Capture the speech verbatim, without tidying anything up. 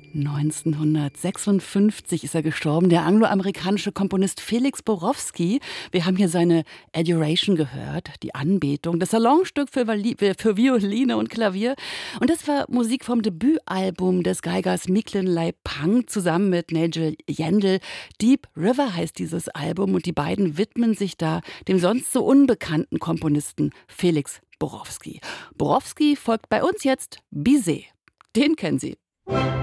neunzehnhundertsechsundfünfzig ist er gestorben, der angloamerikanische Komponist Felix Borowski. Wir haben hier seine Adoration gehört, die Anbetung, das Salonstück für, für Violine und Klavier. Und das war Musik vom Debütalbum des Geigers Micklin Leipang zusammen mit Nigel Yandell. Deep River heißt dieses Album und die beiden widmen sich da dem sonst so unbekannten Komponisten Felix Borowski. Borowski folgt bei uns jetzt Bizet. Den kennen Sie.